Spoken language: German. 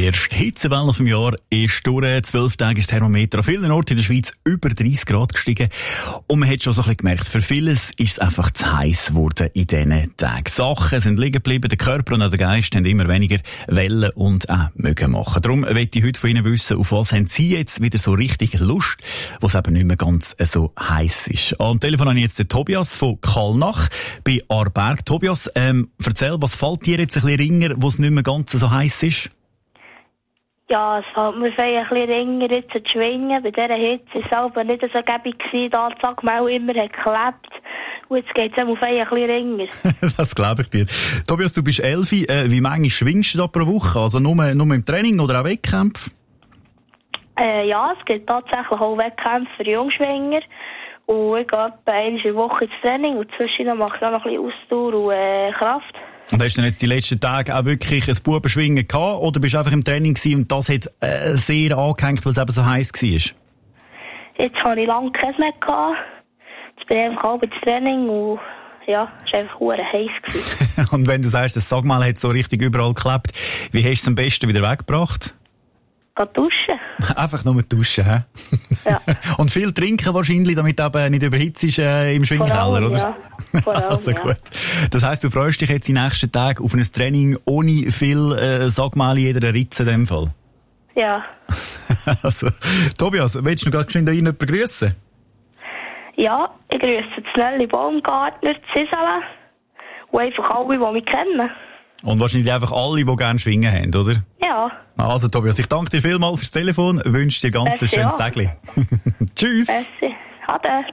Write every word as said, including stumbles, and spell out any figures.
erste Hitzewelle vom Jahr ist durch. Zwölf Tage ist das Thermometer an vielen Orten in der Schweiz über dreißig Grad gestiegen. Und man hat schon so ein bisschen gemerkt, für vieles ist es einfach zu heiß geworden in diesen Tagen. Sachen sind liegen geblieben, der Körper und auch der Geist haben immer weniger Wellen und auch mögen machen. Darum möchte ich heute von Ihnen wissen, auf was haben Sie jetzt wieder so richtig Lust, wo es eben nicht mehr ganz so heiß ist. Am Telefon habe ich jetzt den Tobias von Kallnach bei Aarberg. Tobias, ähm, erzähl, was fällt dir jetzt ein bisschen ringer, wo es nicht mehr ganz so heiß ist? Ja, es fällt mir ein bisschen ringer jetzt zu schwingen. Bei dieser Hitze war es aber nicht so gäbig gewesen, da die Sackmaul immer hat geklebt. Und jetzt geht es auf ein bisschen ringer. Das glaube ich dir. Tobias, du bist elf. Äh, wie manchmal schwingst du da pro Woche? Also nur, nur im Training oder auch Wettkämpfe? Äh, ja, es gibt tatsächlich auch Wettkämpfe für Jungschwinger. Und ich gehe etwa einmal in der Woche ins Training und zwischendurch mache ich auch noch ein bisschen Ausdauer und äh, Kraft. Und hast du denn jetzt die letzten Tage auch wirklich ein Bubenschwingen gehabt oder bist du einfach im Training gewesen und das hat äh, sehr angehängt, weil es eben so heiß war? Jetzt habe ich lange keins mehr gehabt. Jetzt bin ich einfach halb ins Training und ja, es war einfach verdammt heiß. Und wenn du sagst, das Sagmal hat so richtig überall geklebt, wie hast du es am besten wieder weggebracht? Geh duschen. Einfach nur duschen, hä? Ja. Und viel trinken wahrscheinlich, damit du eben nicht überhitzt äh, im Schwingkeller, oder? Ja. Vor allem, also ja. gut. Das heisst, du freust dich jetzt in den nächsten Tagen auf ein Training ohne viel äh, Sagmal in jeder Ritze in dem Fall? Ja. Also, Tobias, willst du noch gerade schnell jemanden grüßen? Ja, ich grüße die Nelly Baumgartner, die Sisala und einfach alle, die mich kennen. Und wahrscheinlich einfach alle, die gerne schwingen haben, oder? Ja. Also Tobias, ich danke dir vielmals fürs Telefon, wünsche dir ganz ein schönes ja. Tag. Tschüss. Merci. Ade.